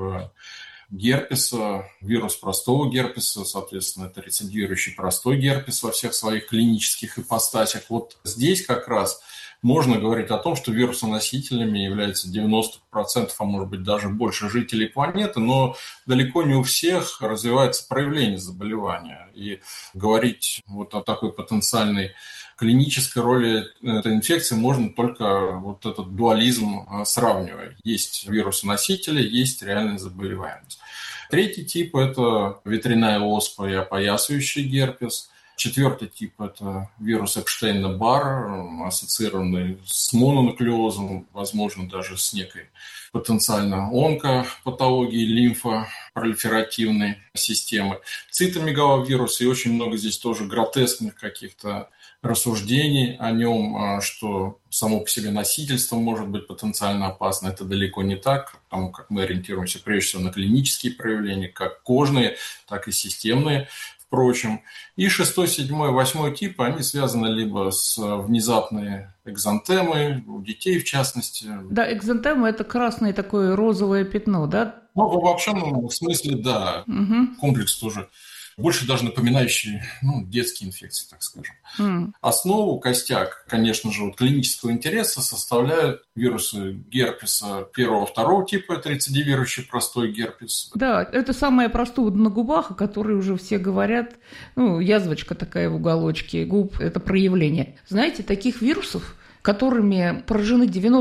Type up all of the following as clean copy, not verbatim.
герпеса, вирус простого герпеса, соответственно, это рецидивирующий простой герпес во всех своих клинических ипостасях. Вот здесь как раз можно говорить о том, что вирусоносителями являются 90%, а может быть даже больше жителей планеты, но далеко не у всех развивается проявление заболевания. И говорить вот о такой потенциальной клинической роли этой инфекции можно только вот этот дуализм сравнивая. Есть вирусоносители, есть реальная заболеваемость. Третий тип – это ветряная оспа и опоясывающий герпес. Четвертый тип – это вирус Эпштейна-Барр, ассоциированный с мононуклеозом, возможно, даже с некой потенциально онкопатологией лимфопролиферативной системы. Цитомегаловирус, и очень много здесь тоже гротескных каких-то рассуждений о нем, что само по себе носительство может быть потенциально опасно. Это далеко не так, потому как мы ориентируемся прежде всего на клинические проявления, как кожные, так и системные. Впрочем, и 6, 7, 8 типы, они связаны либо с внезапной экзантемой, у детей в частности. Да, экзантема – это красное такое розовое пятно, да? Ну, в обобщенном смысле, да. Угу. Комплекс тоже больше даже напоминающий детские инфекции, так скажем. Основу, костяк, конечно же, вот клинического интереса составляют вирусы герпеса 1-2 типа, это рецидивирующий простой герпес. Да, это самая простуда на губах, о которой уже все говорят. Язвочка такая в уголочке губ – это проявление. Знаете, таких вирусов, которыми поражены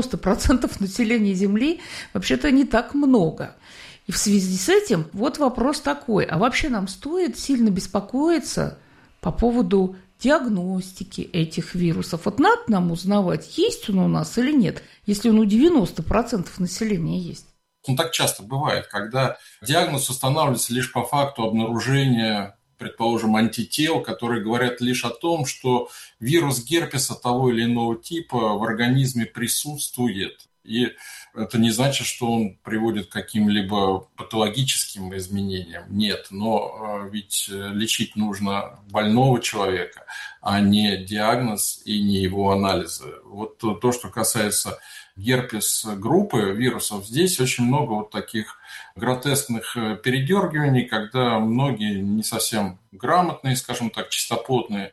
90% населения Земли, вообще-то не так много. И в связи с этим вот вопрос такой. А вообще нам стоит сильно беспокоиться по поводу диагностики этих вирусов? Вот надо нам узнавать, есть он у нас или нет, если он у 90% населения есть. Так часто бывает, когда диагноз устанавливается лишь по факту обнаружения, предположим, антител, которые говорят лишь о том, что вирус герпеса того или иного типа в организме присутствует. И это не значит, что он приводит к каким-либо патологическим изменениям. Нет, но ведь лечить нужно больного человека, а не диагноз и не его анализы. Вот то, что касается герпес-группы вирусов, здесь очень много вот таких гротескных передергиваний, когда многие не совсем грамотные, скажем так, чистоплотные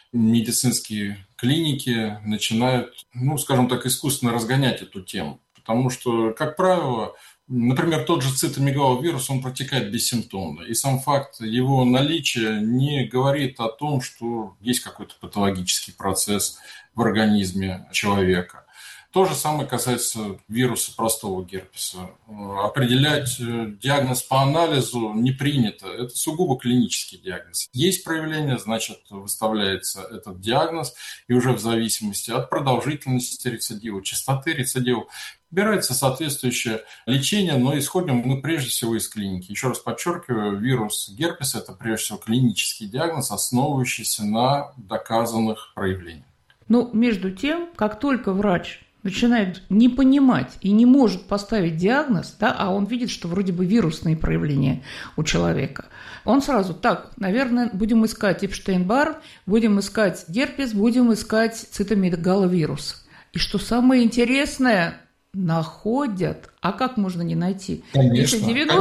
медицинские клиники начинают, скажем так, искусственно разгонять эту тему. Потому что, как правило, например, тот же цитомегаловирус, он протекает бессимптомно. И сам факт его наличия не говорит о том, что есть какой-то патологический процесс в организме человека. То же самое касается вируса простого герпеса. Определять диагноз по анализу не принято. Это сугубо клинический диагноз. Есть проявление, значит, выставляется этот диагноз, и уже в зависимости от продолжительности рецидива, частоты рецидива, выбирается соответствующее лечение, но исходим мы прежде всего из клиники. Еще раз подчеркиваю, вирус герпеса – это прежде всего клинический диагноз, основывающийся на доказанных проявлениях. Между тем, как только врач начинает не понимать и не может поставить диагноз, а он видит, что вроде бы вирусные проявления у человека, он сразу, наверное, будем искать Эпштейн-Барр, будем искать герпес, будем искать цитомегаловирус. И что самое интересное, находят. А как можно не найти? Конечно.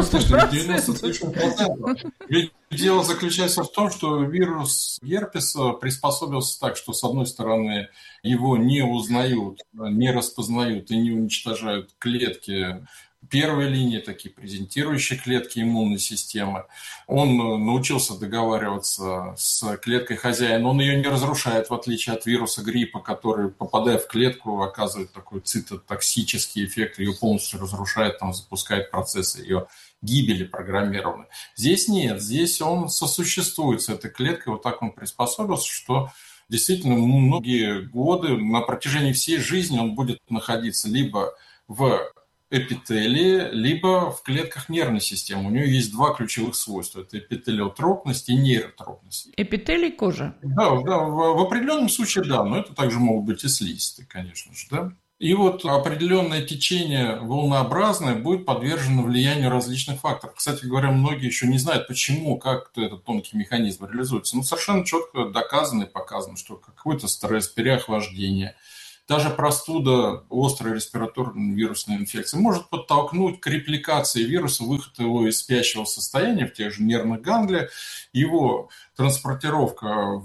90%. Ведь дело заключается в том, что вирус герпеса приспособился так, что, с одной стороны, его не узнают, не распознают и не уничтожают клетки первой линии, такие презентирующие клетки иммунной системы. Он научился договариваться с клеткой хозяина, он ее не разрушает, в отличие от вируса гриппа, который, попадая в клетку, оказывает такой цитотоксический эффект, ее полностью разрушает, запускает процессы ее гибели программированной. Здесь нет, здесь он сосуществует с этой клеткой, вот так он приспособился, что действительно многие годы, на протяжении всей жизни он будет находиться либо в эпителии, либо в клетках нервной системы. У нее есть два ключевых свойства. Это эпителиотропность и нейротропность. Эпителий кожи? Да, в определенном случае да, но это также могут быть и слизистые, конечно же, да. И вот определенное течение волнообразное будет подвержено влиянию различных факторов. Кстати говоря, многие еще не знают, почему, как этот тонкий механизм реализуется. Совершенно четко доказано и показано, что какой-то стресс, переохлаждение, Даже простуда, острая респираторная вирусная инфекция может подтолкнуть к репликации вируса, выход его из спящего состояния в тех же нервных ганглиях, его транспортировка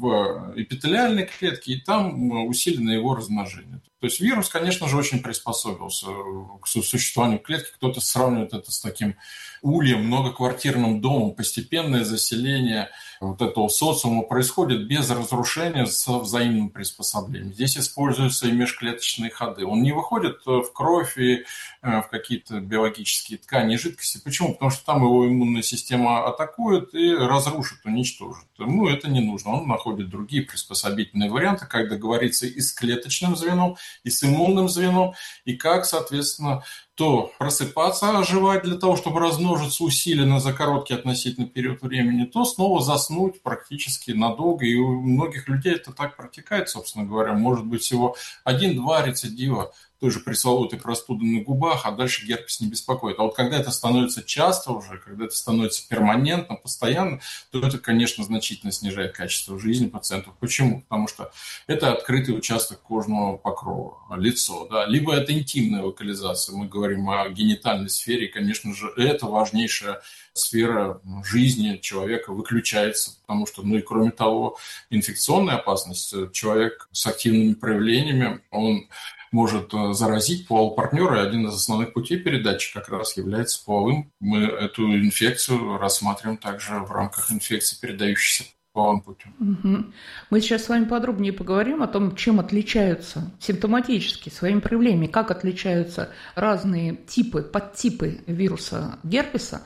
в эпителиальной клетке, и там усилено его размножение. То есть вирус, конечно же, очень приспособился к существованию клетки. Кто-то сравнивает это с таким ульем, многоквартирным домом. Постепенное заселение вот этого социума происходит без разрушения, со взаимным приспособлением. Здесь используются и межклеточные ходы. Он не выходит в кровь и в какие-то биологические ткани и жидкости. Почему? Потому что там его иммунная система атакует и разрушит, уничтожит. Ему это не нужно. Он находит другие приспособительные варианты, как договориться и с клеточным звеном, и с иммунным звеном, и как, соответственно, то просыпаться, оживать для того, чтобы размножиться усиленно за короткий относительно период времени, то снова заснуть практически надолго. И у многих людей это так протекает, собственно говоря. Может быть, всего 1-2 рецидива той же пресловутой простуды на губах, а дальше герпес не беспокоит. А вот когда это становится часто уже, когда это становится перманентно, постоянно, то это, конечно, значительно снижает качество жизни пациентов. Почему? Потому что это открытый участок кожного покрова, лицо. Да? Либо это интимная локализация. Мы говорим о генитальной сфере, и, конечно же, это важнейшая сфера жизни человека выключается, потому что, ну и кроме того, инфекционная опасность. Человек с активными проявлениями, он может заразить полового партнера, и один из основных путей передачи как раз является половым. Мы эту инфекцию рассматриваем также в рамках инфекции, передающейся половым путем. Угу. Мы сейчас с вами подробнее поговорим о том, чем отличаются симптоматически своими проявлениями, как отличаются разные типы, подтипы вируса герпеса.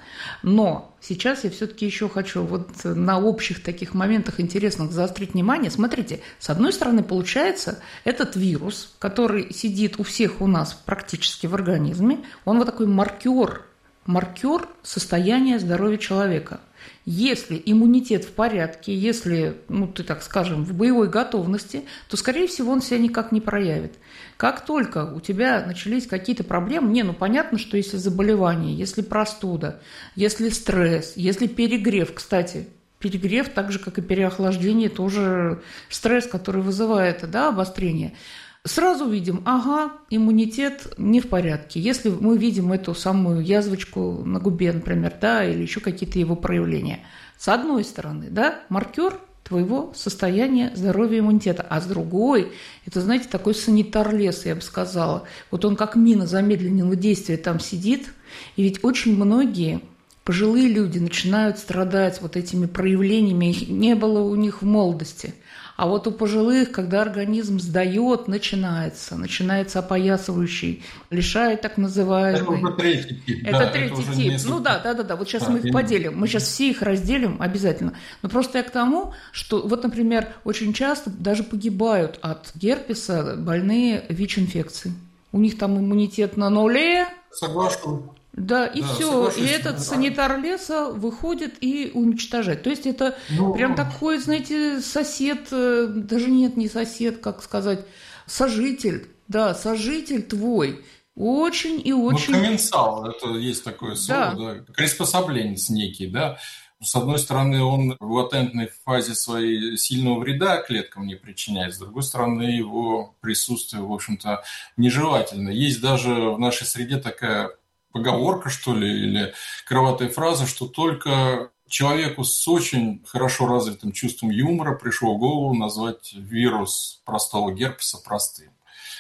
Но сейчас я все-таки еще хочу вот на общих таких моментах интересных заострить внимание. Смотрите, с одной стороны, получается, этот вирус, который сидит у всех у нас практически в организме, он вот такой маркер состояния здоровья человека. Если иммунитет в порядке, если, ты так скажем, в боевой готовности, то, скорее всего, он себя никак не проявит. Как только у тебя начались какие-то проблемы, понятно, что если заболевание, если простуда, если стресс, если перегрев, кстати, перегрев, так же, как и переохлаждение, тоже стресс, который вызывает, обострение. Сразу видим, иммунитет не в порядке. Если мы видим эту самую язвочку на губе, например, или еще какие-то его проявления. С одной стороны, маркер твоего состояния здоровья иммунитета. А с другой, это, знаете, такой санитар леса, я бы сказала. Вот он как мина замедленного действия там сидит. И ведь очень многие пожилые люди начинают страдать вот этими проявлениями. Их не было у них в молодости. А вот у пожилых, когда организм сдает, начинается опоясывающий, лишает так называемый. Это уже третий тип. Это третий тип. Да. Вот сейчас мы их поделим. Мы сейчас все их разделим обязательно. Но просто я к тому, что вот, например, очень часто даже погибают от герпеса больные ВИЧ-инфекцией. У них там иммунитет на нуле. Соглашусь. Да, и все. И этот санитар леса выходит и уничтожает. То есть это прям такой, знаете, сосед, даже нет, не сосед, как сказать, сожитель. Да, сожитель твой. Очень и очень... Комменсал, это есть такое слово, приспособленец некий, да. С одной стороны, он в латентной фазе своей сильного вреда клеткам не причиняет, с другой стороны, его присутствие, в общем-то, нежелательно. Есть даже в нашей среде такая поговорка, что ли, или кроватая фраза, что только человеку с очень хорошо развитым чувством юмора пришло в голову назвать вирус простого герпеса простым.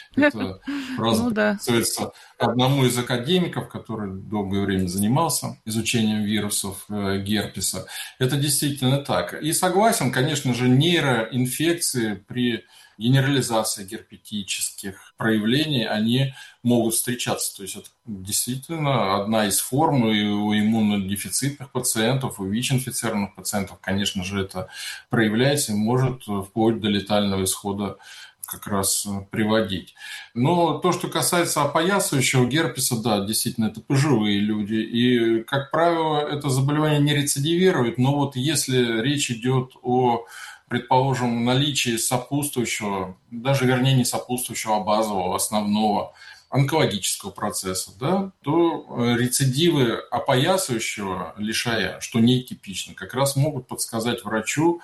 Эта фраза приписывается одному из академиков, который долгое время занимался изучением вирусов герпеса. Это действительно так. И согласен, конечно же, нейроинфекции при генерализации герпетических проявлений, они могут встречаться. То есть это действительно одна из форм, и у иммунодефицитных пациентов, у ВИЧ-инфицированных пациентов, конечно же, это проявляется и может вплоть до летального исхода как раз приводить. Но то, что касается опоясывающего герпеса, да, действительно, это пожилые люди. И, как правило, это заболевание не рецидивирует, но вот если речь идет о, предположим, наличии сопутствующего, даже вернее не сопутствующего, а базового, основного онкологического процесса, да, то рецидивы опоясывающего лишая, что нетипично, как раз могут подсказать врачу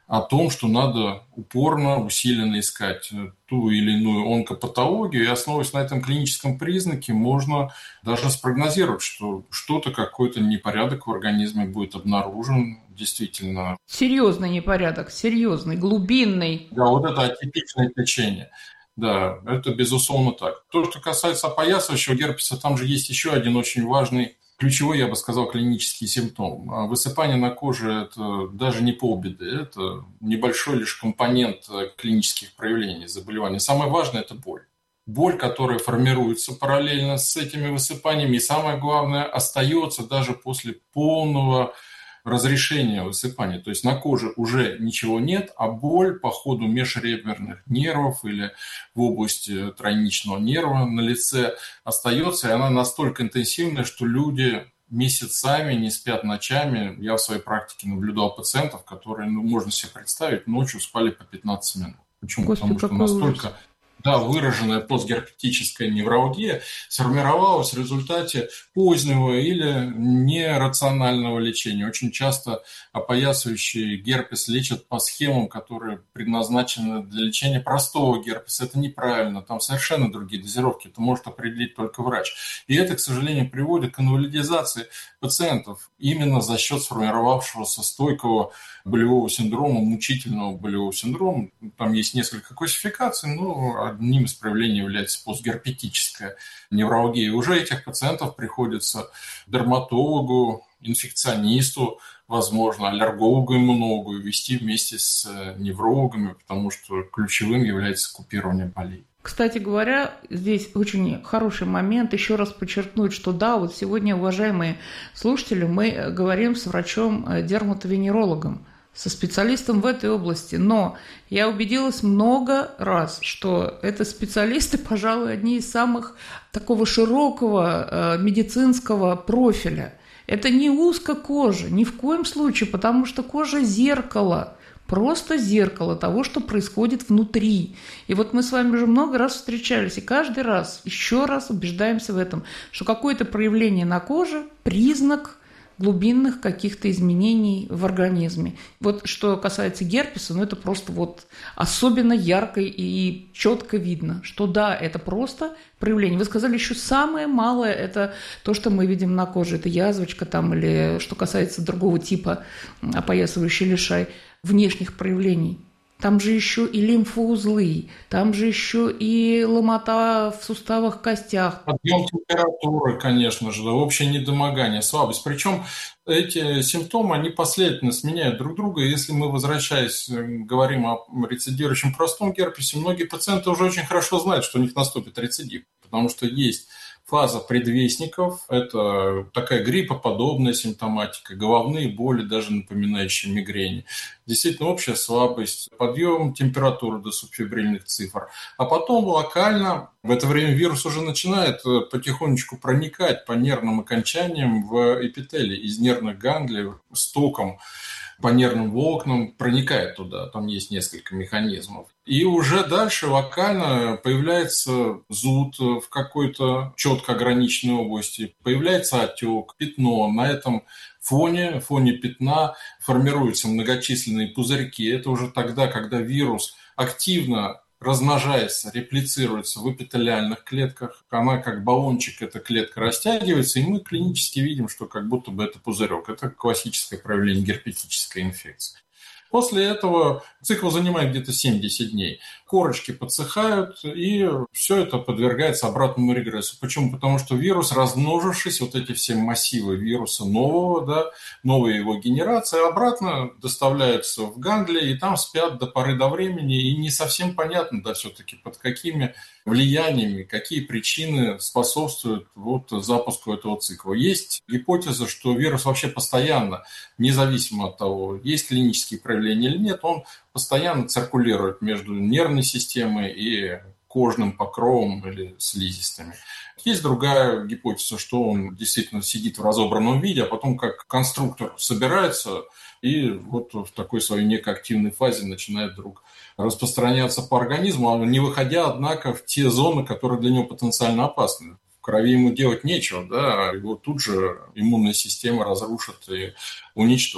о том, что надо упорно, усиленно искать ту или иную онкопатологию, и основываясь на этом клиническом признаке, можно даже спрогнозировать, что что-то, какой-то непорядок в организме будет обнаружен, действительно. Серьезный непорядок, серьезный, глубинный. Да, вот это атипичное течение. Да, это безусловно так. То, что касается опоясывающего герпеса, там же есть еще один очень важный, ключевой, я бы сказал, клинический симптом. Высыпание на коже – это даже не полбеды, это небольшой лишь компонент клинических проявлений заболевания. Самое важное – это боль. Боль, которая формируется параллельно с этими высыпаниями, и самое главное, остается даже после полного разрешения высыпания. То есть на коже уже ничего нет, а боль по ходу межреберных нервов или в области тройничного нерва на лице остается, и она настолько интенсивная, что люди месяцами не спят ночами. Я в своей практике наблюдал пациентов, которые, можно себе представить, ночью спали по 15 минут. Почему? Господи, Потому что какой настолько... ужас. Да, выраженная постгерпетическая невралгия сформировалась в результате позднего или нерационального лечения. Очень часто опоясывающий герпес лечат по схемам, которые предназначены для лечения простого герпеса. Это неправильно, там совершенно другие дозировки, это может определить только врач. И это, к сожалению, приводит к инвалидизации пациентов именно за счет сформировавшегося стойкого болевого синдрома, мучительного болевого синдрома. Там есть несколько классификаций, но одним из проявлений является постгерпетическая невралгия. И уже этих пациентов приходится дерматологу, инфекционисту, возможно, аллергологу, иммунологу вести вместе с неврологами, потому что ключевым является купирование болей. Кстати говоря, здесь очень хороший момент еще раз подчеркнуть, что да, вот сегодня, уважаемые слушатели, мы говорим с врачом-дерматовенерологом, со специалистом в этой области, но я убедилась много раз, что это специалисты, пожалуй, одни из самых такого широкого медицинского профиля. Это не узкокожа, ни в коем случае, потому что кожа – зеркало, просто зеркало того, что происходит внутри. И вот мы с вами уже много раз встречались, и каждый раз еще раз убеждаемся в этом, что какое-то проявление на коже – признак глубинных каких-то изменений в организме. Вот что касается герпеса, это просто вот особенно ярко и четко видно, что да, это просто проявление. Вы сказали, еще самое малое – это то, что мы видим на коже. Это язвочка там или что касается другого типа опоясывающий лишай внешних проявлений. Там же еще и лимфоузлы, там же еще и ломота в суставах, костях. Подъем температуры, конечно же, общее недомогание, слабость. Причем эти симптомы, они последовательно сменяют друг друга. Если мы, возвращаясь, говорим о рецидирующем простом герпесе, многие пациенты уже очень хорошо знают, что у них наступит рецидив, потому что есть фаза предвестников – это такая гриппоподобная симптоматика, головные боли, даже напоминающие мигрени. Действительно, общая слабость, подъем температуры до субфебрильных цифр. А потом локально, в это время вирус уже начинает потихонечку проникать по нервным окончаниям в эпителий из нервных ганглий с током по нервным волокнам проникает туда. Там есть несколько механизмов. И уже дальше локально появляется зуд в какой-то четко ограниченной области, появляется отек, пятно. На этом фоне пятна формируются многочисленные пузырьки. Это уже тогда, когда вирус активно размножается, реплицируется в эпителиальных клетках. Она как баллончик, эта клетка растягивается, и мы клинически видим, что как будто бы это пузырек. Это классическое проявление герпетической инфекции. После этого цикл занимает где-то 70 дней. Корочки подсыхают, и все это подвергается обратному регрессу. Почему? Потому что вирус, размножившись, вот эти все массивы вируса нового, новая его генерация, обратно доставляются в ганглии, и там спят до поры до времени, и не совсем понятно, все-таки под какими влияниями, какие причины способствуют запуску этого цикла. Есть гипотеза, что вирус вообще постоянно, независимо от того, есть клинические проявления или нет, он постоянно циркулирует между нервной системой и кожным покровом или слизистыми. Есть другая гипотеза, что он действительно сидит в разобранном виде, а потом как конструктор собирается и в такой своей некой активной фазе начинает вдруг распространяться по организму, не выходя, однако, в те зоны, которые для него потенциально опасны. В крови ему делать нечего, его тут же иммунная система разрушит и уничтожит.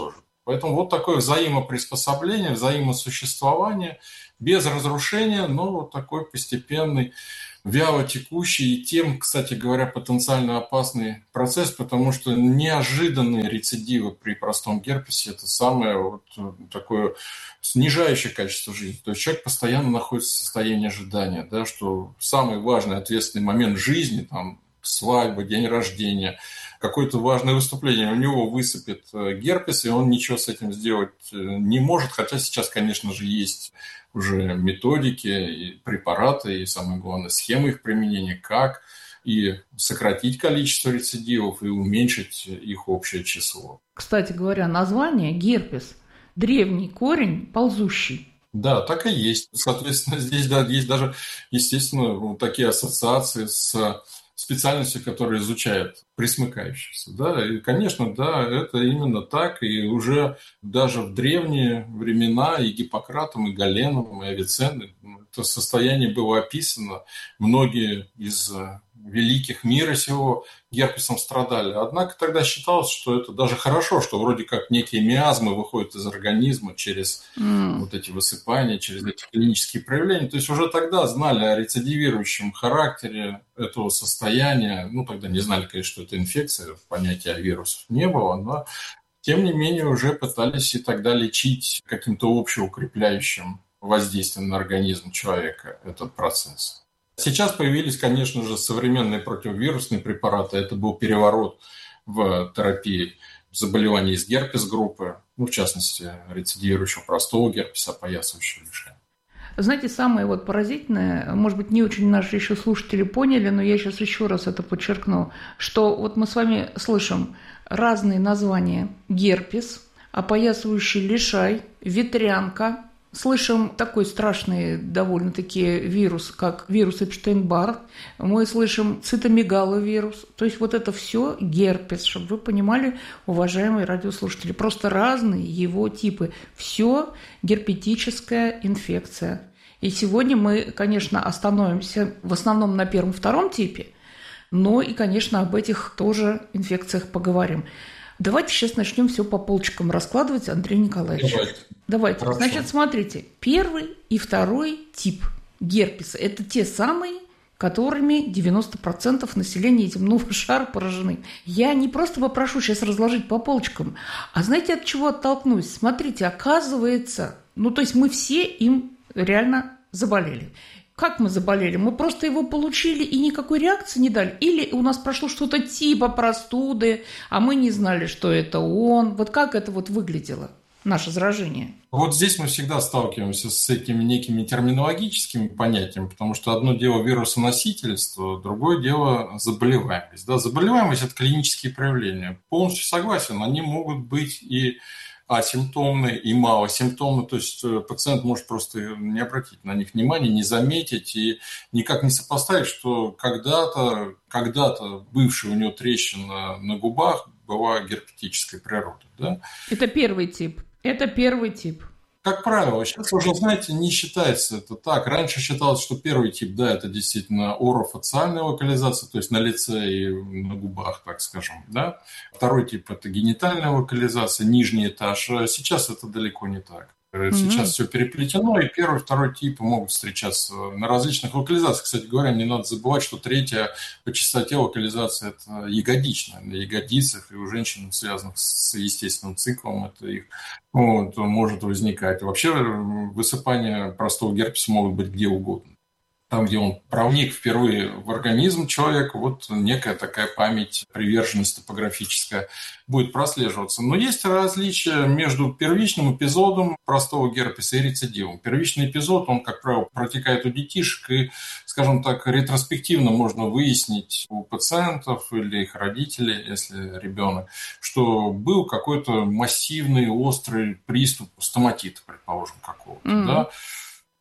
Поэтому вот такое взаимоприспособление, взаимосуществование без разрушения, но вот такой постепенный, вяло текущий и тем, кстати говоря, потенциально опасный процесс, потому что неожиданные рецидивы при простом герпесе – это самое вот такое снижающее качество жизни. То есть человек постоянно находится в состоянии ожидания, да, что самый важный ответственный момент жизни, там, свадьба, день рождения, какое-то важное выступление, у него высыпет герпес, и он ничего с этим сделать не может, хотя сейчас, конечно же, есть уже методики, и препараты, и, самое главное, схемы их применения, как и сократить количество рецидивов, и уменьшить их общее число. Кстати говоря, название герпес – древний корень ползущий. Да, так и есть. Соответственно, здесь да, есть даже, естественно, вот такие ассоциации с специальностью, которая изучает пресмыкающихся. Да? И, конечно, да, это именно так. И уже даже в древние времена и Гиппократом, и Галеном, и Авиценной это состояние было описано. Многие из великих мира сего герпесом страдали. Однако тогда считалось, что это даже хорошо, что вроде как некие миазмы выходят из организма через вот эти высыпания, через эти клинические проявления. То есть уже тогда знали о рецидивирующем характере этого состояния. Ну, тогда не знали, конечно, что это инфекция, понятия вирусов не было, но тем не менее уже пытались и тогда лечить каким-то общеукрепляющим воздействием на организм человека этот процесс. Сейчас появились, конечно же, современные противовирусные препараты. Это был переворот в терапии заболеваний из герпес-группы, ну, в частности, рецидивирующего простого герпеса, опоясывающего лишая. Знаете, самое вот поразительное, может быть, не очень наши еще слушатели поняли, но я сейчас еще раз это подчеркну, что вот мы с вами слышим разные названия: герпес, опоясывающий лишай, ветрянка. Слышим такой страшный довольно-таки вирус, как вирус Эпштейн-Бар. Мы слышим цитомегаловирус. То есть вот это все герпес, чтобы вы понимали, уважаемые радиослушатели. Просто разные его типы. Все герпетическая инфекция. И сегодня мы, конечно, остановимся в основном на первом-втором типе, но и, конечно, об этих тоже инфекциях поговорим. Давайте сейчас начнем все по полочкам раскладывать, Андрей Николаевич. Давайте. Хорошо. Значит, смотрите, первый и второй тип герпеса – это те самые, которыми 90% населения земного шара поражены. Я не просто попрошу сейчас разложить по полочкам, а знаете, от чего оттолкнусь? Смотрите, оказывается, то есть мы все им реально заболели. Как мы заболели? Мы просто его получили и никакой реакции не дали? Или у нас прошло что-то типа простуды, а мы не знали, что это он? Вот как это вот выглядело, наше заражение? Вот здесь мы всегда сталкиваемся с этими некими терминологическими понятиями, потому что одно дело вирусоносительство, другое дело заболеваемость. Да, заболеваемость – это клинические проявления. Полностью согласен, они могут быть и асимптомные, и малосимптомные, то есть пациент может просто не обратить на них внимания, не заметить и никак не сопоставить, что когда-то бывшая у него трещина на губах была герпетической природы. Да? Это первый тип. Как правило, сейчас уже, знаете, не считается это так. Раньше считалось, что первый тип, да, это действительно орофациальная локализация, то есть на лице и на губах, так скажем, да. Второй тип – это генитальная локализация, нижний этаж. Сейчас это далеко не так. Сейчас все переплетено, и первый, второй тип могут встречаться на различных локализациях. Кстати говоря, не надо забывать, что третья по частоте локализация – это ягодичная, на ягодицах, и у женщин, связанных с естественным циклом, это их может возникать. Вообще высыпания простого герпеса могут быть где угодно. Там, где он проник впервые в организм человека, вот некая такая память, приверженность топографическая будет прослеживаться. Но есть различия между первичным эпизодом простого герпеса и рецидивом. Первичный эпизод, он, как правило, протекает у детишек, и, скажем так, ретроспективно можно выяснить у пациентов или их родителей, если ребенок, что был какой-то массивный, острый приступ стоматита, предположим, какого-то, да,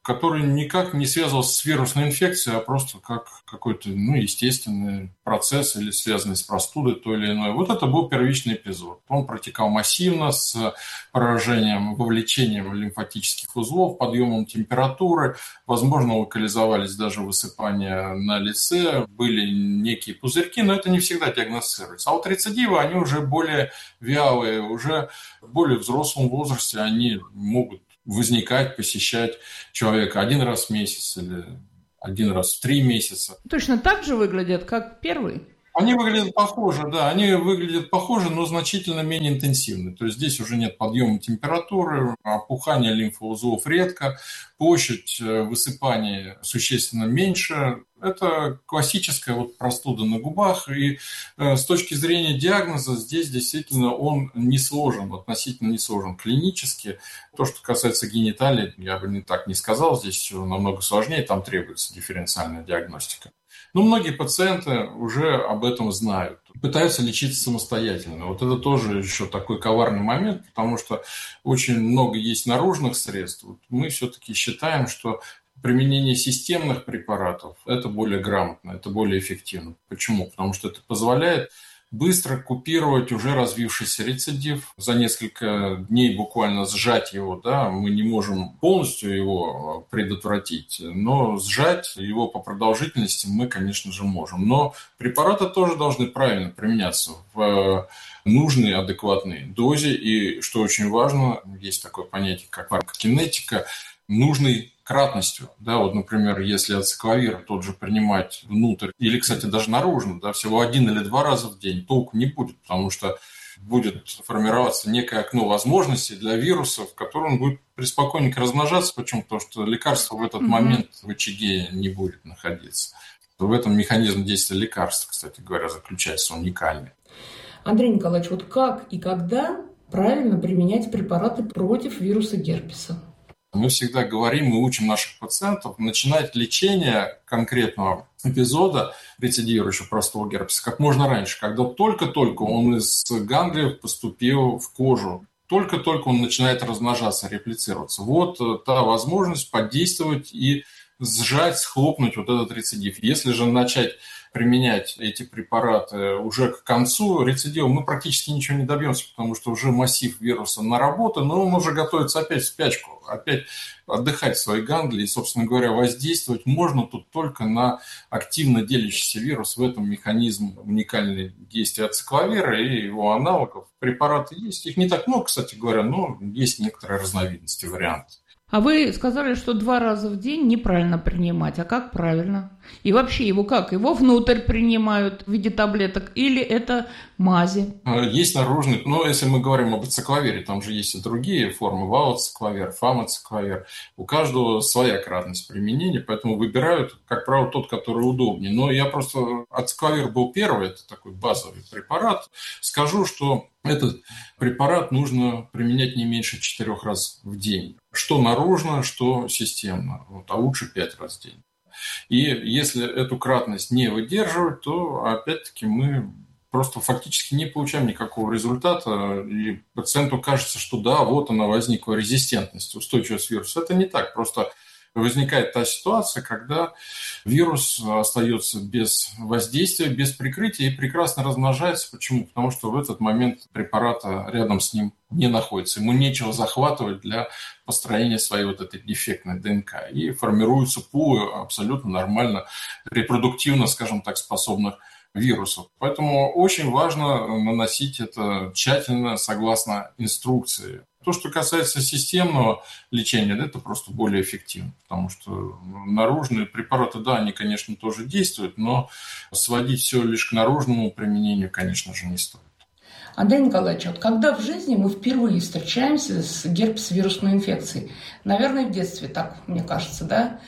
который никак не связывался с вирусной инфекцией, а просто как какой-то естественный процесс или связанный с простудой той или иной. Вот это был первичный эпизод. Он протекал массивно с поражением, вовлечением лимфатических узлов, подъемом температуры. Возможно, локализовались даже высыпания на лице, были некие пузырьки, но это не всегда диагностируется. А вот рецидивы, они уже более вялые, уже в более взрослом возрасте они могут возникать, посещать человека один раз в месяц или один раз в 3 месяца. Точно так же выглядят, как первый? Они выглядят похоже, да, они выглядят похоже, но значительно менее интенсивно. То есть здесь уже нет подъема температуры, опухания лимфоузлов редко, площадь высыпаний существенно меньше. Это классическая простуда на губах, и с точки зрения диагноза здесь действительно он не сложен, относительно не сложен клинически. То, что касается гениталий, я бы так не сказал, здесь все намного сложнее, там требуется дифференциальная диагностика. Но многие пациенты уже об этом знают, пытаются лечиться самостоятельно. Вот это тоже еще такой коварный момент, потому что очень много есть наружных средств. Вот мы все-таки считаем, что применение системных препаратов – это более грамотно, это более эффективно. Почему? Потому что это позволяет быстро купировать уже развившийся рецидив, за несколько дней буквально сжать его, да, мы не можем полностью его предотвратить, но сжать его по продолжительности мы, конечно же, можем. Но препараты тоже должны правильно применяться в нужной, адекватной дозе, и, что очень важно, есть такое понятие, как фармакокинетика, нужной кратностью. Да, вот, например, если ацикловир тот же принимать внутрь, или, кстати, даже наружно, да, всего 1 или 2 раза в день, толку не будет, потому что будет формироваться некое окно возможностей для вирусов, в котором он будет преспокойненько размножаться. Почему? Потому что лекарство в этот момент в очаге не будет находиться. В этом механизм действия лекарства, кстати говоря, заключается уникальный. Андрей Николаевич, вот как и когда правильно применять препараты против вируса герпеса? Мы всегда говорим, мы учим наших пациентов начинать лечение конкретного эпизода рецидивирующего простого герпеса как можно раньше, когда только-только он из ганглиев поступил в кожу, только-только он начинает размножаться, реплицироваться. Вот та возможность подействовать и сжать, схлопнуть вот этот рецидив. Если же начать применять эти препараты уже к концу рецидива, мы практически ничего не добьемся, потому что уже массив вируса наработан, но он уже готовится опять в спячку, опять отдыхать в своей ганглии. И, собственно говоря, воздействовать можно тут только на активно делящийся вирус. В этом механизм уникальный действия ацикловира и его аналогов. Препараты есть, их не так много, кстати говоря, но есть некоторые разновидности, варианты. А вы сказали, что 2 раза в день неправильно принимать. А как правильно? И вообще его как? Его внутрь принимают в виде таблеток или это мази? Есть наружный, но если мы говорим об ацикловере, там же есть и другие формы, валоцикловер, фамоцикловер. У каждого своя кратность применения, поэтому выбирают, как правило, тот, который удобнее. Но я просто... Ацикловер был первый, это такой базовый препарат. Скажу, что этот препарат нужно применять не меньше 4 раз в день. Что наружно, что системно, а лучше 5 раз в день. И если эту кратность не выдерживать, то опять-таки мы просто фактически не получаем никакого результата, и пациенту кажется, что да, вот она возникла резистентность, устойчивость вируса. Это не так, просто возникает та ситуация, когда вирус остается без воздействия, без прикрытия и прекрасно размножается. Почему? Потому что в этот момент препарата рядом с ним не находится. Ему нечего захватывать для построения своей вот этой дефектной ДНК. И формируются пулы абсолютно нормально, репродуктивно, скажем так, способных вирусов. Поэтому очень важно наносить это тщательно, согласно инструкции. То, что касается системного лечения, это просто более эффективно, потому что наружные препараты, да, они, конечно, тоже действуют, но сводить все лишь к наружному применению, конечно же, не стоит. Андрей Николаевич, вот когда в жизни мы впервые встречаемся с герпес-вирусной инфекцией? Наверное, в детстве, так мне кажется, да?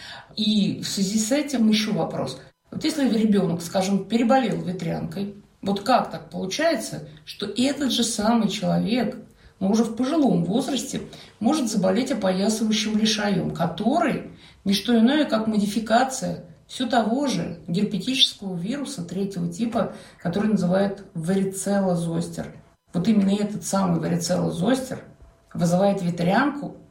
И в связи с этим еще вопрос. Вот если ребенок, скажем, переболел ветрянкой, вот как так получается, что этот же самый человек, но уже в пожилом возрасте, может заболеть опоясывающим лишаем, который не что иное, как модификация все того же герпетического вируса 3-го типа, который называют варицелла-зостер. Вот именно этот самый варицелла-зостер вызывает ветрянку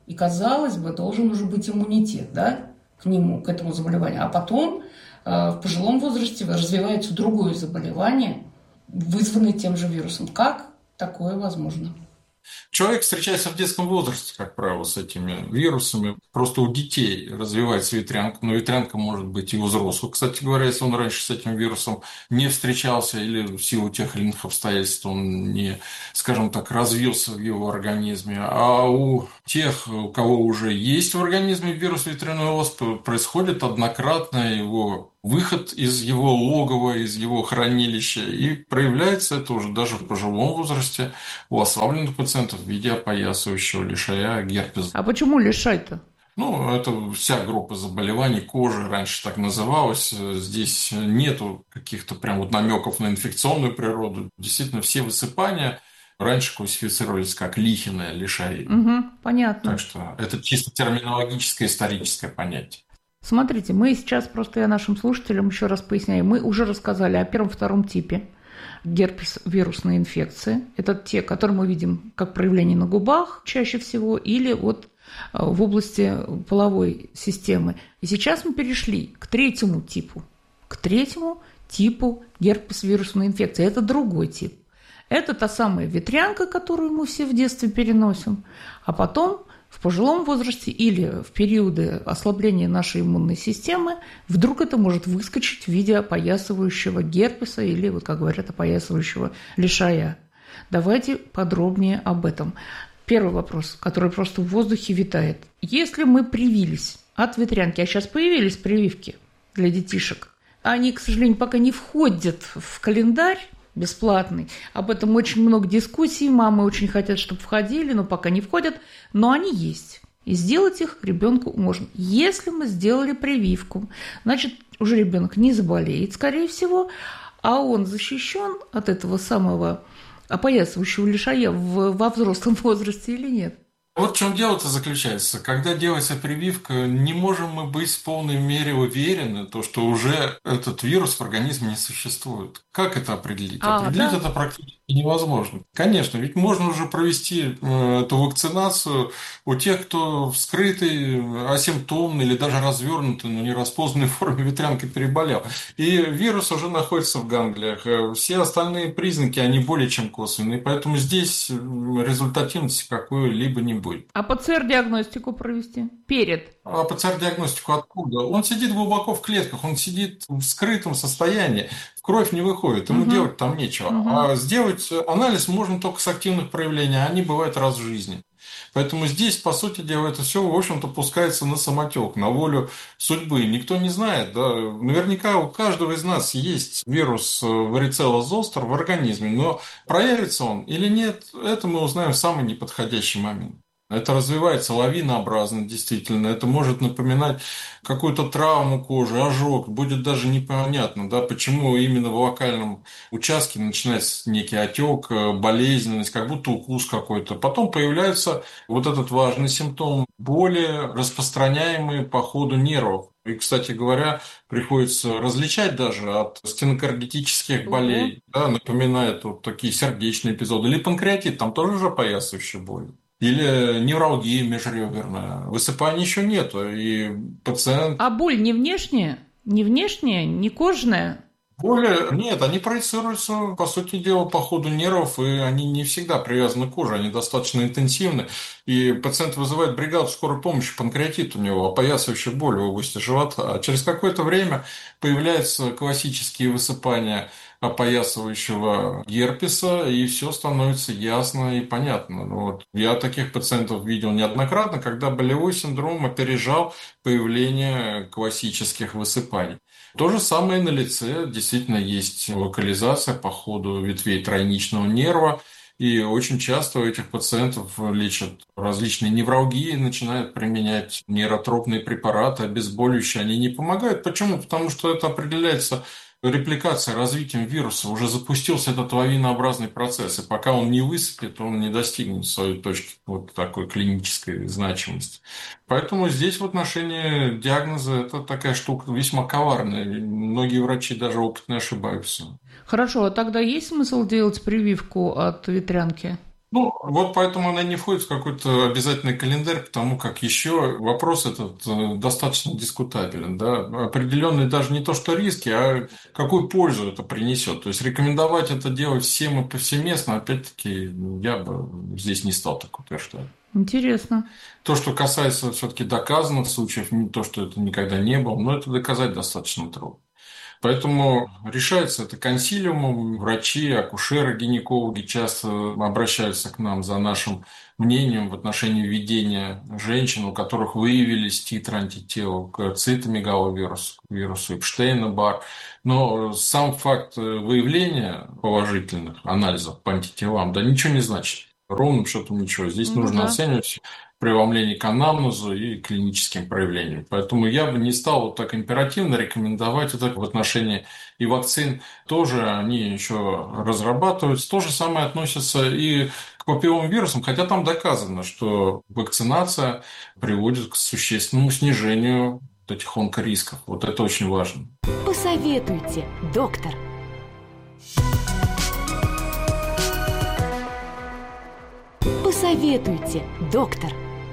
И, казалось бы, должен уже быть иммунитет, да, к нему, к этому заболеванию. А потом в пожилом возрасте развивается другое заболевание, вызванное тем же вирусом. Как такое возможно? Человек встречается в детском возрасте, как правило, с этими вирусами. Просто у детей развивается ветрянка, но ветрянка может быть и у взрослых. Кстати говоря, если он раньше с этим вирусом не встречался или в силу тех или иных обстоятельств он не, скажем так, развился в его организме, а у тех, у кого уже есть в организме вирус ветряной оспы, происходит однократное его выход из его логова, из его хранилища, и проявляется это уже даже в пожилом возрасте у ослабленных пациентов в виде опоясывающего лишая герпеса. А почему лишай-то? Ну, это вся группа заболеваний кожи, раньше так называлась. Здесь нету каких-то прям вот намеков на инфекционную природу. Действительно, все высыпания раньше классифицировались как лихиное лишай. Угу, понятно. Так что это чисто терминологическое, историческое понятие. Смотрите, мы сейчас просто я нашим слушателям еще раз поясняю. Мы уже рассказали о первом-втором типе герпес вирусной инфекции. Это те, которые мы видим как проявление на губах чаще всего или вот в области половой системы. И сейчас мы перешли к третьему типу. К третьему типу герпес вирусной инфекции. Это другой тип. Это та самая ветрянка, которую мы все в детстве переносим, а потом в пожилом возрасте или в периоды ослабления нашей иммунной системы вдруг это может выскочить в виде опоясывающего герпеса или, вот как говорят, опоясывающего лишая. Давайте подробнее об этом. Первый вопрос, который просто в воздухе витает. Если мы привились от ветрянки, а сейчас появились прививки для детишек, они, к сожалению, пока не входят в календарь бесплатный. Об этом очень много дискуссий. Мамы очень хотят, чтобы входили, но пока не входят. Но они есть. И сделать их ребенку можно. Если мы сделали прививку, значит, уже ребенок не заболеет, скорее всего, а он защищен от этого самого опоясывающего лишая во взрослом возрасте или нет. Вот в чем дело-то заключается. Когда делается прививка, не можем мы быть в полной мере уверены, что уже этот вирус в организме не существует. Как это определить? Определить это практически невозможно. Конечно, ведь можно уже провести эту вакцинацию у тех, кто в скрытой, асимптомной или даже развернутой, но не распознанной форме ветрянки переболел. И вирус уже находится в ганглиях. Все остальные признаки, они более чем косвенные. Поэтому здесь результативности какой-либо не будет. А ПЦР-диагностику провести? Перед? А ПЦР-диагностику откуда? Он сидит глубоко в клетках, он сидит в скрытом состоянии, кровь не выходит, ему делать там нечего. А сделать анализ можно только с активных проявлений, а они бывают раз в жизни. Поэтому здесь, по сути дела, это все, в общем-то, пускается на самотек, на волю судьбы. Никто не знает, да. Наверняка у каждого из нас есть вирус варицелла зостер в организме, но проявится он или нет, это мы узнаем в самый неподходящий момент. Это развивается лавинообразно, действительно. Это может напоминать какую-то травму кожи, ожог. Будет даже непонятно, да, почему именно в локальном участке начинается некий отек, болезненность, как будто укус какой-то. Потом появляется вот этот важный симптом, боли, распространяемые по ходу нервов. И, кстати говоря, приходится различать даже от стенокардитических болей. Да, напоминает вот такие сердечные эпизоды. Или панкреатит, там тоже же опоясывающие боли. Или невралгия межреберная. Высыпания еще нету, и пациент... А боль не внешняя? Не внешняя, не кожная? Боли нет, они проецируются, по сути дела, по ходу нервов, и они не всегда привязаны к коже, они достаточно интенсивны. И пациент вызывает бригаду скорой помощи, панкреатит у него, опоясывающая боль в области живота. А через какое-то время появляются классические высыпания опоясывающего герпеса, и все становится ясно и понятно. Вот. Я таких пациентов видел неоднократно, когда болевой синдром опережал появление классических высыпаний. То же самое на лице. Действительно есть локализация по ходу ветвей тройничного нерва. И очень часто у этих пациентов лечат различные невралгии, начинают применять нейротропные препараты, обезболивающие. Они не помогают. Почему? Потому что это определяется репликация, развитием вируса. Уже запустился этот лавинообразный процесс. И пока он не высыпет, он не достигнет своей точки вот такой клинической значимости. Поэтому здесь в отношении диагноза это такая штука весьма коварная. Многие врачи, даже опытные, ошибаются. Хорошо, а тогда есть смысл делать прививку от ветрянки? Ну, вот поэтому она не входит в какой-то обязательный календарь, потому как еще вопрос этот достаточно дискутабелен, да, определенные даже не то что риски, а какую пользу это принесет. То есть рекомендовать это делать всем и повсеместно, опять-таки, я бы здесь не стал так утверждать. Интересно. То, что касается все-таки доказанных случаев, не то, что это никогда не было, но это доказать достаточно трудно. Поэтому решается это консилиумом. Врачи, акушеры, гинекологи часто обращаются к нам за нашим мнением в отношении введения женщин, у которых выявились титры антител к цитомегаловирусу, к вирусу Эпштейна-Барр. Но сам факт выявления положительных анализов по антителам, да, ничего не значит. Ровным счетом ничего. Здесь Ну нужно да. оценивать преломлений к анамнезу и клиническим проявлениям. Поэтому я бы не стал вот так императивно рекомендовать это в отношении и вакцин. Тоже они еще разрабатываются. То же самое относится и к папилловым вирусам, хотя там доказано, что вакцинация приводит к существенному снижению вот этих онкорисков. Вот это очень важно. Посоветуйте, доктор. Посоветуйте, доктор.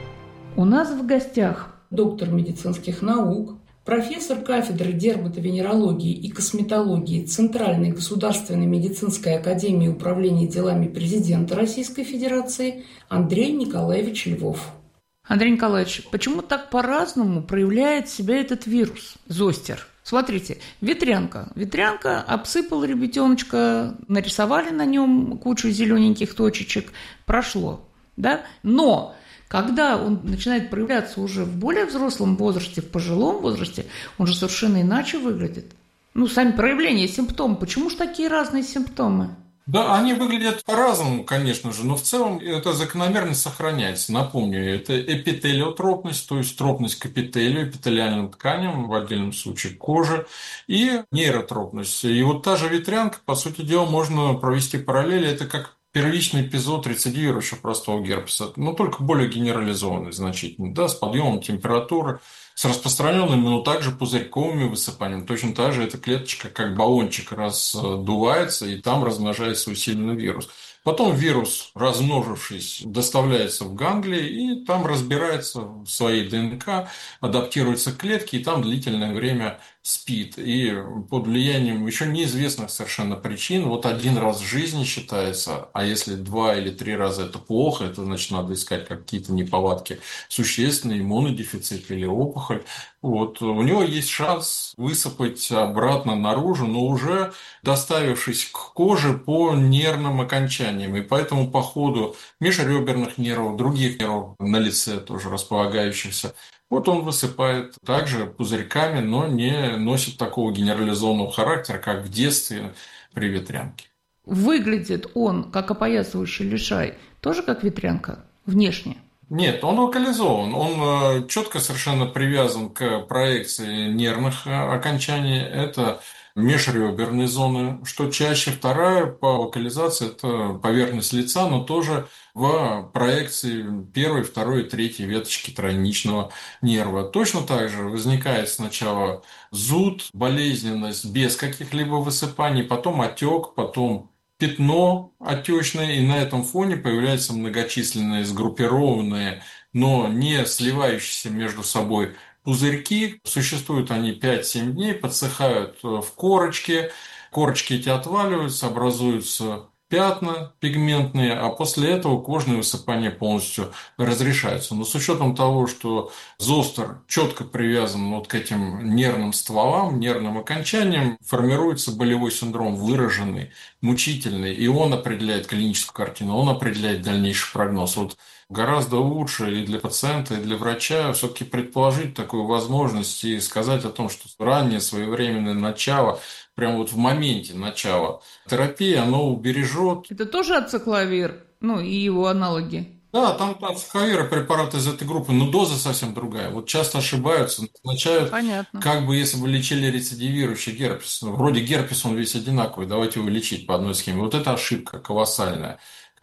У нас в гостях доктор медицинских наук, профессор кафедры дерматовенерологии и косметологии Центральной государственной медицинской академии управления делами президента Российской Федерации Андрей Николаевич Львов. Андрей Николаевич, почему так по-разному проявляет себя этот вирус, зостер? Смотрите, ветрянка. Ветрянка обсыпала ребятеночка, нарисовали на нем кучу зелененьких точечек, прошло, да? Но когда он начинает проявляться уже в более взрослом возрасте, в пожилом возрасте, он же совершенно иначе выглядит. Ну, сами проявления, симптомы. Почему же такие разные симптомы? Да, они выглядят по-разному, конечно же, но в целом эта закономерность сохраняется. Напомню, это эпителиотропность, то есть тропность к эпителию, эпителиальным тканям, в отдельном случае кожи, и нейротропность. И вот та же ветрянка, по сути дела, можно провести параллели. Это как первичный эпизод рецидивирующего простого герпеса, но только более генерализованный значительно, да, с подъемом температуры, с распространенными, но также пузырьковыми высыпаниями. Точно так же эта клеточка, как баллончик, раздувается, и там размножается усиленно вирус. Потом вирус, размножившись, доставляется в ганглии, и там разбирается в своей ДНК, адаптируется к клетке, и там длительное время спит. И под влиянием еще неизвестных совершенно причин, вот один раз в жизни считается, а если 2 или 3 раза это плохо, это значит надо искать какие-то неполадки существенные, иммунодефицит или опухоль. Вот. У него есть шанс высыпать обратно наружу, но уже доставившись к коже по нервным окончаниям. И поэтому по ходу межреберных нервов, других нервов на лице тоже располагающихся, вот он высыпает также пузырьками, но не носит такого генерализованного характера, как в детстве при ветрянке. Выглядит он, как опоясывающий лишай, тоже как ветрянка, внешне? Нет, он локализован, он четко совершенно привязан к проекции нервных окончаний, это межреберные зоны, что чаще. Вторая по локализации – это поверхность лица, но тоже в проекции первой, второй и третьей веточки тройничного нерва. Точно так же возникает сначала зуд, болезненность без каких-либо высыпаний, потом отек, потом пятно отечное, и на этом фоне появляются многочисленные сгруппированные, но не сливающиеся между собой пузырьки. Существуют они 5-7 дней, подсыхают в корочке, корочки эти отваливаются, образуются пятна пигментные, а после этого кожные высыпания полностью разрешаются. Но с учетом того, что зостер четко привязан вот к этим нервным стволам, нервным окончаниям, формируется болевой синдром выраженный, мучительный, и он определяет клиническую картину, он определяет дальнейший прогноз. Вот гораздо лучше и для пациента, и для врача все-таки предположить такую возможность и сказать о том, что раннее своевременное начало, прямо вот в моменте начала терапии, оно убережет. Это тоже ацикловир, ну и его аналоги? Да, там ациховир, препарат из этой группы, но доза совсем другая. Вот часто ошибаются, назначают, Понятно. как бы если бы лечили рецидивирующий герпес. Ну, вроде герпес, он весь одинаковый, давайте его лечить по одной схеме. Вот это ошибка колоссальная.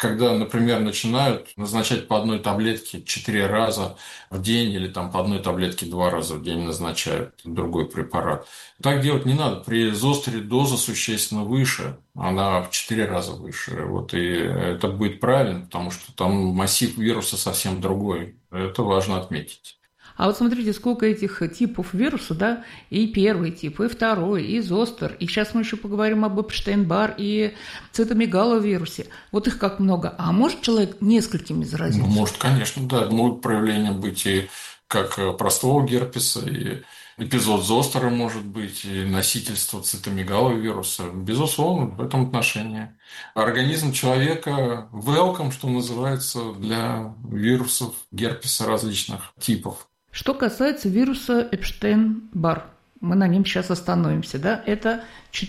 когда, например, начинают назначать по одной таблетке 4 раза в день или там по одной таблетке 2 раза в день назначают другой препарат. Так делать не надо. При зостере доза существенно выше, она в 4 раза выше. Вот, и это будет правильно, потому что там массив вируса совсем другой. Это важно отметить. А вот смотрите, сколько этих типов вируса, да, и первый тип, и второй, и зостер, и сейчас мы еще поговорим об Эпштейн-Бар и цитомегаловирусе. Вот их как много. А может человек несколькими заразиться? Может, конечно, да. Могут проявления быть и как простого герпеса, и эпизод зостера может быть, и носительство цитомегаловируса. Безусловно, в этом отношении. Организм человека welcome, что называется, для вирусов герпеса различных типов. Что касается вируса Эпштейн-Бар, мы на нем сейчас остановимся, да, это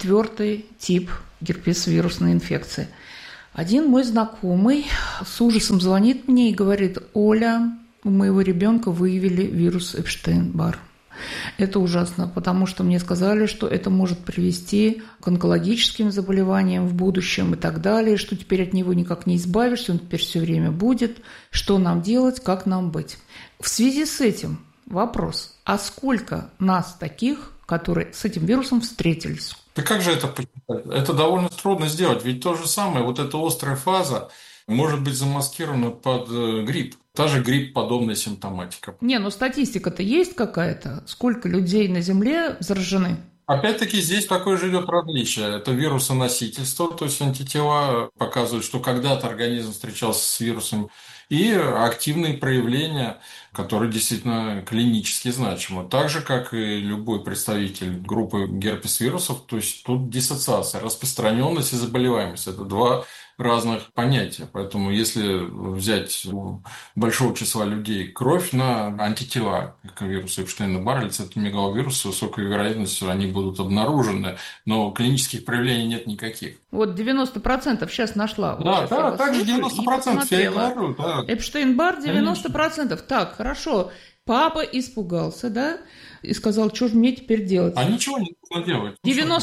4-й тип герпес-вирусной инфекции. Один мой знакомый с ужасом звонит мне и говорит: Оля, у моего ребенка выявили вирус Эпштейн-Бар. Это ужасно, потому что мне сказали, что это может привести к онкологическим заболеваниям в будущем и так далее, что теперь от него никак не избавишься, он теперь все время будет. Что нам делать, как нам быть? В связи с этим вопрос: а сколько нас таких, которые с этим вирусом встретились? Да как же это посчитать? Это довольно трудно сделать, ведь то же самое, вот эта острая фаза может быть замаскирована под грипп. Та же грипп-подобная симптоматика. Не, ну статистика-то есть какая-то? Сколько людей на Земле заражены? Опять-таки здесь такое же идет различие. Это вирусоносительство, то есть антитела показывают, что когда-то организм встречался с вирусом, и активные проявления, которые действительно клинически значимы. Так же, как и любой представитель группы герпес-вирусов, то есть тут диссоциация, распространенность и заболеваемость. Это два разных понятия. Поэтому если взять у большого числа людей кровь на антитела к вирусу Эпштейна-Барра или цитомегаловирусу, с высокой вероятностью они будут обнаружены, но клинических проявлений нет никаких. Вот 90% сейчас нашла. Да, да, также 90% я и говорю. Да. Эпштейн-Бар 90%. Так, хорошо. Папа испугался, да? И сказал: что же мне теперь делать? А ничего не нужно делать.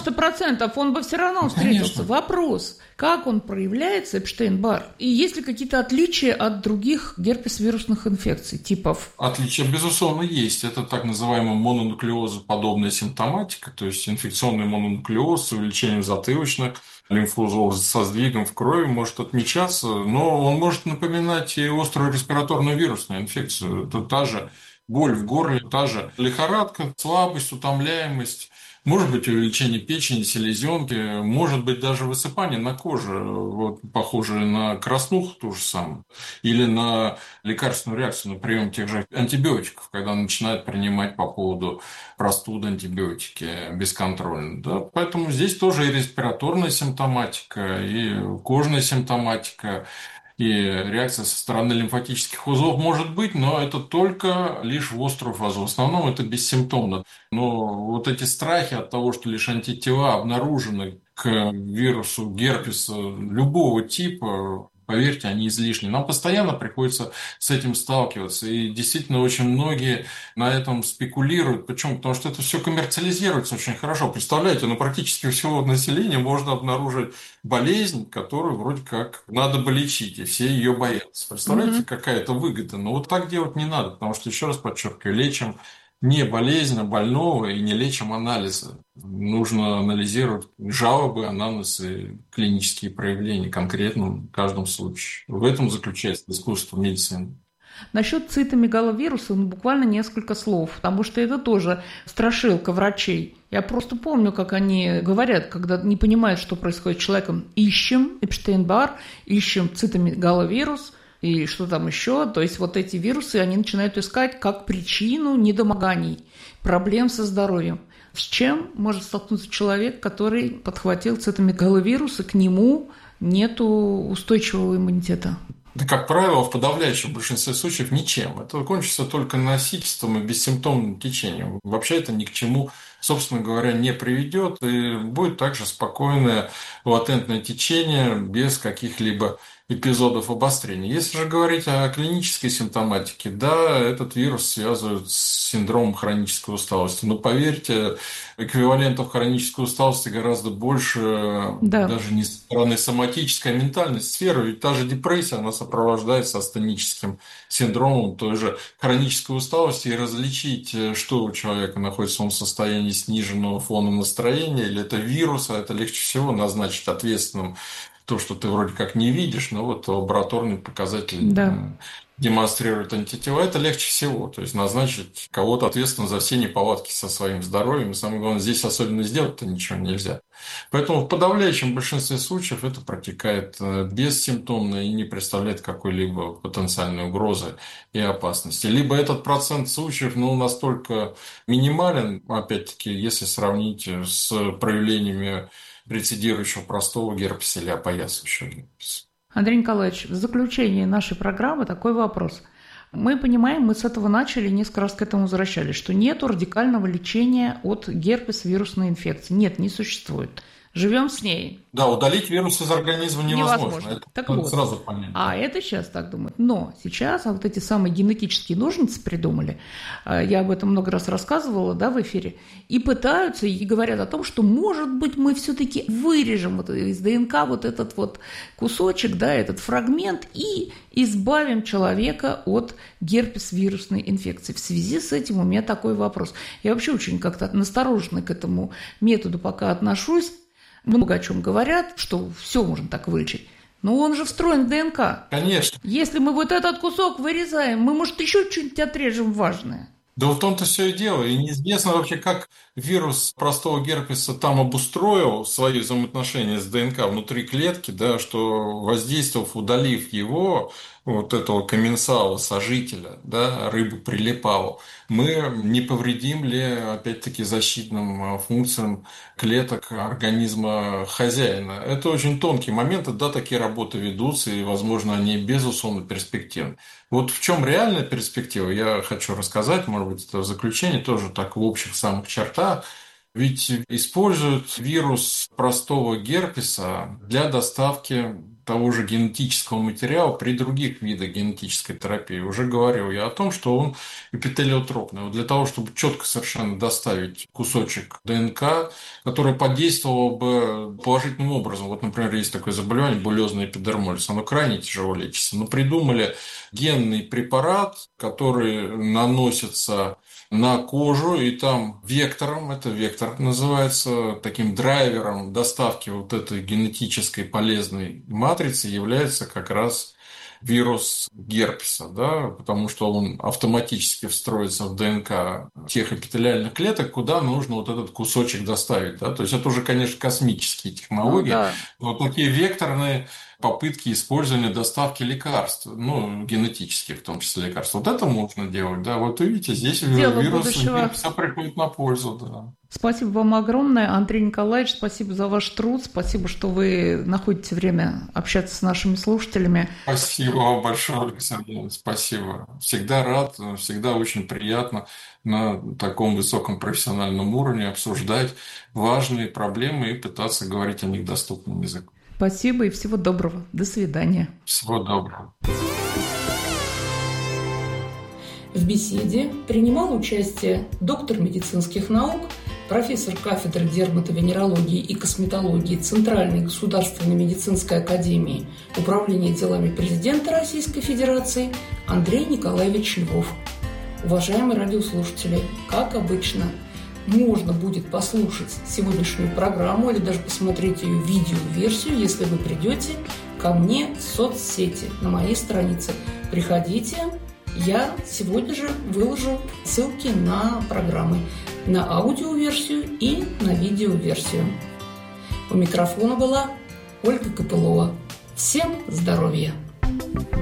90% он бы все равно встретился. Конечно. Вопрос: как он проявляется, Эпштейн-Бар? И есть ли какие-то отличия от других герпес-вирусных инфекций, типов? Отличия, безусловно, есть. Это так называемая мононуклеозоподобная симптоматика, то есть инфекционный мононуклеоз с увеличением затылочных лимфоузлов со сдвигом в крови может отмечаться, но он может напоминать и острую респираторную вирусную инфекцию. Это та же боль в горле, та же лихорадка, слабость, утомляемость, может быть увеличение печени, селезенки, может быть даже высыпание на коже, вот, похожее на краснуху ту же самую, или на лекарственную реакцию на прием тех же антибиотиков, когда начинают принимать по поводу простуды антибиотики бесконтрольно. Да? Поэтому здесь тоже и респираторная симптоматика, и кожная симптоматика, и реакция со стороны лимфатических узлов может быть, но это только лишь в острую фазу. В основном это бессимптомно. Но вот эти страхи от того, что лишь антитела обнаружены к вирусу герпеса любого типа, поверьте, они излишни. Нам постоянно приходится с этим сталкиваться. И действительно очень многие на этом спекулируют. Почему? Потому что это все коммерциализируется очень хорошо. Представляете, практически у всего населения можно обнаружить болезнь, которую вроде как надо бы лечить, и все ее боятся. Представляете, какая это выгода? Но вот так делать не надо, потому что, еще раз подчеркиваю, лечим не болезнь больного и не лечим анализы. Нужно анализировать жалобы, анамнезы, клинические проявления конкретно в каждом случае. В этом заключается искусство медицины. Насчет цитомегаловируса буквально несколько слов, потому что это тоже страшилка врачей. Я просто помню, как они говорят, когда не понимают, что происходит с человеком. Ищем Эпштейн-Бар, ищем цитомегаловирус и что там еще. То есть вот эти вирусы, они начинают искать как причину недомоганий, проблем со здоровьем. С чем может столкнуться человек, который подхватил цитомегаловирус, и к нему нету устойчивого иммунитета? Да, как правило, в подавляющем большинстве случаев ничем. Это кончится только носительством и бессимптомным течением. Вообще это ни к чему, собственно говоря, не приведет. И будет также спокойное латентное течение без каких-либо эпизодов обострения. Если же говорить о клинической симптоматике, да, этот вирус связывают с синдромом хронической усталости. Но поверьте, эквивалентов хронической усталости гораздо больше, даже не со стороны соматической, а ментальной сферы. Ведь та же депрессия, она сопровождается астеническим синдромом той же хронической усталости. И различить, что у человека находится в своем состоянии сниженного фона настроения, или это вирус, а это легче всего назначить ответственным то, что ты вроде как не видишь, но вот лабораторный показатель демонстрирует антитела, это легче всего. То есть назначить кого-то ответственным за все неполадки со своим здоровьем. И самое главное, здесь особенно сделать-то ничего нельзя. Поэтому в подавляющем большинстве случаев это протекает бессимптомно и не представляет какой-либо потенциальной угрозы и опасности. Либо этот процент случаев настолько минимален, опять-таки, если сравнить с проявлениями рецидирующего простого герпеса или опоясывающего герпеса. Андрей Николаевич, в заключении нашей программы такой вопрос. Мы понимаем, мы с этого начали, несколько раз к этому возвращались, что нет радикального лечения от герпес-вирусной инфекции. Нет, не существует. Живем с ней. Да, удалить вирус из организма невозможно. Это сразу понятно. А это сейчас так думают. Но сейчас вот эти самые генетические ножницы придумали. Я об этом много раз рассказывала, в эфире. И пытаются, и говорят о том, что, может быть, мы все-таки вырежем из ДНК вот этот вот кусочек, этот фрагмент, и избавим человека от герпес-вирусной инфекции. В связи с этим у меня такой вопрос. Я вообще очень как-то настороженно к этому методу пока отношусь. Много о чем говорят, что все можно так вылечить. Но он же встроен в ДНК. Конечно. Если мы вот этот кусок вырезаем, мы, может, еще что-нибудь отрежем важное. Да в том-то все и дело. И неизвестно вообще, как вирус простого герпеса там обустроил свои взаимоотношения с ДНК внутри клетки, что воздействовав, удалив его, вот этого комменсала, сожителя, рыбу прилипалу, мы не повредим ли, опять-таки, защитным функциям клеток организма хозяина. Это очень тонкий момент, такие работы ведутся, и, возможно, они, безусловно, перспективны. Вот в чем реальная перспектива, я хочу рассказать, может быть, это в заключение, тоже так в общих самых чертах. Ведь используют вирус простого герпеса для доставки того же генетического материала при других видах генетической терапии. Уже говорил я о том, что он эпителиотропный. Вот для того, чтобы четко совершенно доставить кусочек ДНК, который подействовал бы положительным образом. Вот, например, есть такое заболевание булезный эпидермолиз. Оно крайне тяжело лечится. Но придумали генный препарат, который наносится на кожу, и там вектором, это вектор называется, таким драйвером доставки вот этой генетической полезной матрицы является как раз вирус герпеса, потому что он автоматически встроится в ДНК тех эпителиальных клеток, куда нужно вот этот кусочек доставить. То есть это уже, конечно, космические технологии, но такие векторные попытки использования доставки лекарств, генетических в том числе лекарств. Вот это можно делать, Вот видите, здесь вирус герпеса приходит на пользу, Спасибо вам огромное, Андрей Николаевич, спасибо за ваш труд, спасибо, что вы находите время общаться с нашими слушателями. Спасибо вам большое, Александр, спасибо. Всегда рад, всегда очень приятно на таком высоком профессиональном уровне обсуждать важные проблемы и пытаться говорить о них доступным языком. Спасибо и всего доброго. До свидания. Всего доброго. В беседе принимал участие доктор медицинских наук, профессор кафедры дерматовенерологии и косметологии Центральной государственной медицинской академии Управления делами президента Российской Федерации Андрей Николаевич Львов. Уважаемые радиослушатели, как обычно, можно будет послушать сегодняшнюю программу или даже посмотреть ее видеоверсию, если вы придете ко мне в соцсети на моей странице. Приходите, я сегодня же выложу ссылки на программы, на аудиоверсию и на видеоверсию. У микрофона была Ольга Копылова. Всем здоровья!